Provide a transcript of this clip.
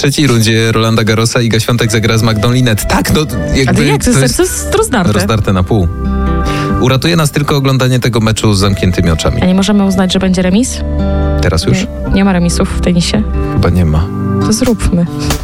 trzeciej rundzie Rolanda Garrosa Iga Świątek zagra z Magdą Linet. Tak, no jakby... Ale jak? To serce jest rozdarte. Rozdarte na pół. Uratuje nas tylko oglądanie tego meczu z zamkniętymi oczami. A nie możemy uznać, że będzie remis? Teraz już? Nie ma remisów w tenisie? Chyba nie ma. To zróbmy.